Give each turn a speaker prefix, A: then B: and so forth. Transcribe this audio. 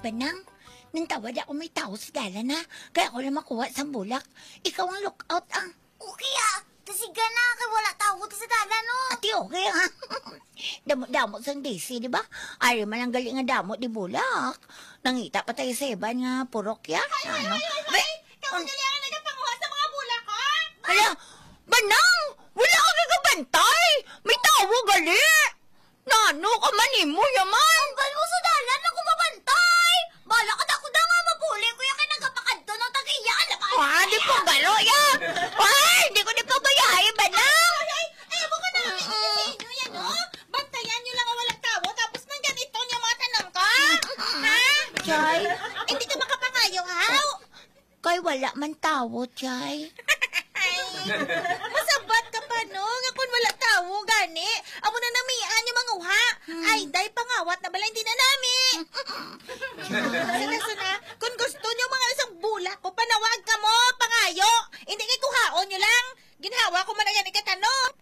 A: Banang. Nang tawad ako may tao sa dalan na. Kaya ako na makuha sa bulak. Ikaw ang lookout ang...
B: Okay tasiga na, kay wala tao sa dala, no?
A: Ati okay ha. Damot sang Daisy, di ba? Ari man ang galing nga damot di bulak. Nangita pa tayo sa iban nga purok ya. Ano?
B: Ikaw na lang ang nagapanguha sa mga bulak, ha?
A: Hala, Banang! Wala ka nagabantay! May tao gali! Nano ka man mo yaman!
B: Ang galo sa dalan na kumabantay! Bala ka ako na nga mapuli, kuya kay nagapakadto ng tag-iyan na ba?
A: Di po galo ya! Hindi ko di pabayaan, Banang!
B: Ayaw ka namin sa inyo yan, no? Bantayan nyo lang ang walang tao, tapos nang ganito niya mga tanong ka? Ha?
A: Chay,
B: Hindi ka makapangayo, ha?
A: kay wala man tao, Chay.
B: Masabat ka pa, no? Nga kung wala tao, gani. Amo na namian yung mga uha. Ay, day pangawat na bala, hindi na namin. Sana, kung gusto nyo mga isang bulak ko, panawag ka mo, pangayo. Hindi kay kuhaon nyo lang. Ginhawa ko man na yan ikatanong.